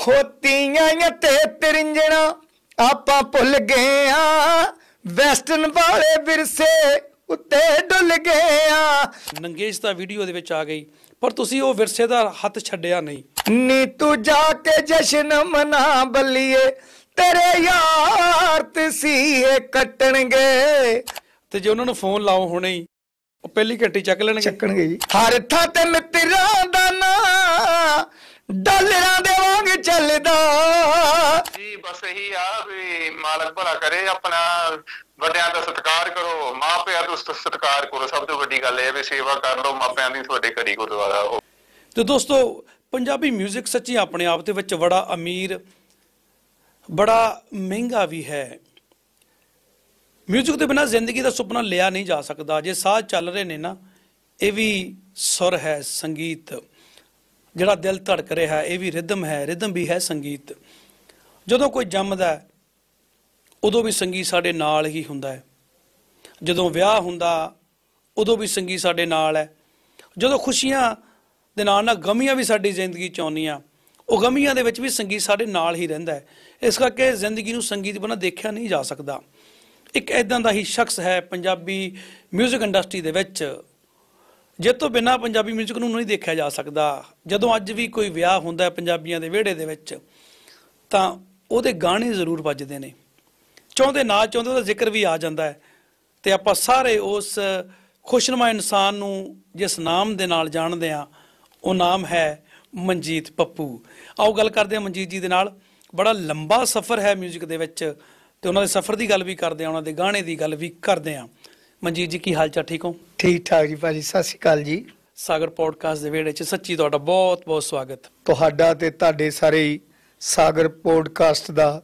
ਖੋਤੀਆਂ ਤੇ ਤਰਿੰਜਣਾ ਆਪਾਂ ਭੁੱਲ ਗਏ ਆ, ਵੈਸਟਰਨ ਵਾਲੇ ਵਿਰਸੇ ਉੱਤੇ ਡੁੱਲ ਗਏ ਆ। ਨੰਗੇਸ਼ ਤਾਂ ਵੀਡੀਓ ਦੇ ਵਿੱਚ ਆ ਗਈ, ਪਰ ਤੁਸੀਂ ਉਹ ਵਿਰਸੇ ਦਾ ਹੱਥ ਛੱਡਿਆ ਨਹੀਂ। ਨੀ ਤੂੰ ਜਾ ਕੇ ਜਸ਼ਨ ਮਨਾ ਬੱਲੀਏ, ਤੇਰੇ ਯਾਰ ਤਸੀਹੇ ਕੱਟਣਗੇ। ਤੇ ਜੇ ਉਹਨਾਂ ਨੂੰ ਫੋਨ ਲਾਓ ਹੁਣੇ ਹੀ, ਉਹ ਪਹਿਲੀ ਘੰਟੀ ਚੱਕਣਗੇ ਜੀ। ਹਰ ਥਾਂ ਤੇ ਮਿੱਤਰਾਂ ਦਾ ਨਾਂ ਡਾਲਰਾਂ ਦੇ ਵਾਂਗ ਚੱਲਦਾ ਜੀ। ਬਸ ਇਹੀ ਆ ਵੀ ਮਾਲਕ ਭਲਾ ਕਰੇ, ਆਪਣਾ ਵੱਡਿਆਂ ਦਾ ਸਤਿਕਾਰ ਕਰੋ, ਮਾਪਿਆਂ ਦਾ ਸਤਿਕਾਰ ਕਰੋ। ਸਭ ਤੋਂ ਵੱਡੀ ਗੱਲ ਇਹ ਵੀ ਸੇਵਾ ਕਰ ਲਓ ਮਾਪਿਆਂ ਦੀ, ਤੁਹਾਡੇ ਘਰੀ ਗੁਰਦੁਆਰਾ ਉਹ। ਤੇ ਦੋਸਤੋ, ਪੰਜਾਬੀ ਮਿਊਜ਼ਿਕ ਸੱਚੀ ਆਪਣੇ ਆਪ ਦੇ ਵਿੱਚ ਬੜਾ ਅਮੀਰ, ਬੜਾ ਮਹਿੰਗਾ ਵੀ ਹੈ। ਮਿਊਜ਼ਿਕ ਦੇ ਬਿਨਾਂ ਜ਼ਿੰਦਗੀ ਦਾ ਸੁਪਨਾ ਲਿਆ ਨਹੀਂ ਜਾ ਸਕਦਾ। ਜੇ ਸਾਹ ਚੱਲ ਰਹੇ ਨੇ ਨਾ, ਇਹ ਵੀ ਸੁਰ ਹੈ, ਸੰਗੀਤ ਜਿਹੜਾ ਦਿਲ ਧੜਕ ਰਿਹਾ, ਇਹ ਵੀ ਰਿਦਮ ਹੈ, ਰਿਦਮ ਵੀ ਹੈ ਸੰਗੀਤ। ਜਦੋਂ ਕੋਈ ਜੰਮਦਾ ਉਦੋਂ ਵੀ ਸੰਗੀਤ ਸਾਡੇ ਨਾਲ ਹੀ ਹੁੰਦਾ ਹੈ। ਜਦੋਂ ਵਿਆਹ ਹੁੰਦਾ ਉਦੋਂ ਵੀ ਸੰਗੀਤ ਸਾਡੇ ਨਾਲ ਹੈ। ਜਦੋਂ ਖੁਸ਼ੀਆਂ ਦੇ ਨਾਲ ਨਾਲ ਗਮੀਆਂ ਵੀ ਸਾਡੀ ਜ਼ਿੰਦਗੀ 'ਚ ਆਉਂਦੀਆਂ, ਉਹ ਗਮੀਆਂ ਦੇ ਵਿੱਚ ਵੀ ਸੰਗੀਤ ਸਾਡੇ ਨਾਲ ਹੀ ਰਹਿੰਦਾ ਹੈ। ਇਸ ਕਰਕੇ ਜ਼ਿੰਦਗੀ ਨੂੰ ਸੰਗੀਤ ਬਿਨਾਂ ਦੇਖਿਆ ਨਹੀਂ ਜਾ ਸਕਦਾ। ਇੱਕ ਇੱਦਾਂ ਦਾ ਹੀ ਸ਼ਖਸ ਹੈ ਪੰਜਾਬੀ ਮਿਊਜ਼ਿਕ ਇੰਡਸਟਰੀ ਦੇ ਵਿੱਚ, ਜਿਸ ਤੋਂ ਬਿਨਾਂ ਪੰਜਾਬੀ ਮਿਊਜ਼ਿਕ ਨੂੰ ਨਹੀਂ ਦੇਖਿਆ ਜਾ ਸਕਦਾ। ਜਦੋਂ ਅੱਜ ਵੀ ਕੋਈ ਵਿਆਹ ਹੁੰਦਾ ਪੰਜਾਬੀਆਂ ਦੇ ਵਿਹੜੇ ਦੇ ਵਿੱਚ, ਤਾਂ ਉਹਦੇ ਗਾਣੇ ਜ਼ਰੂਰ ਵੱਜਦੇ ਨੇ। ਚਾਹੁੰਦੇ ਨਾ ਚਾਹੁੰਦੇ ਉਹਦਾ ਜ਼ਿਕਰ ਵੀ ਆ ਜਾਂਦਾ ਹੈ। ਤੇ ਆਪਾਂ ਸਾਰੇ ਉਸ ਖੁਸ਼ਨੁਮਾ ਇਨਸਾਨ ਨੂੰ ਜਿਸ ਨਾਮ ਦੇ ਨਾਲ ਜਾਣਦੇ ਹਾਂ, ਉਹ ਨਾਮ ਹੈ ਮਨਜੀਤ ਪੱਪੂ। ਆਓ ਗੱਲ ਕਰਦੇ ਹਾਂ ਮਨਜੀਤ ਜੀ ਦੇ ਨਾਲ। ਬੜਾ ਲੰਬਾ ਸਫ਼ਰ ਹੈ ਮਿਊਜ਼ਿਕ ਦੇ ਵਿੱਚ, ਤੇ ਉਹਨਾਂ ਦੇ ਸਫ਼ਰ ਦੀ ਗੱਲ ਵੀ ਕਰਦੇ ਹਾਂ, ਉਹਨਾਂ ਦੇ ਗਾਣੇ ਦੀ ਗੱਲ ਵੀ ਕਰਦੇ ਹਾਂ। ਮਨਜੀਤ ਜੀ, ਕੀ ਹਾਲ ਚਾਲ? ਠੀਕ ਹੋ? ਠੀਕ ਠਾਕ ਜੀ ਭਾਜੀ, ਸਤਿ ਸ਼੍ਰੀ ਅਕਾਲ ਜੀ। ਸਾਗਰ ਪੋਡਕਾਸਟ ਦੇ ਵਿਹੜੇ 'ਚ ਸੱਚੀ ਤੁਹਾਡਾ ਬਹੁਤ ਬਹੁਤ ਸਵਾਗਤ। ਤੁਹਾਡਾ ਤੇ ਤੁਹਾਡੇ ਸਾਰੇ ਸਾਗਰ ਪੋਡਕਾਸਟ ਦਾ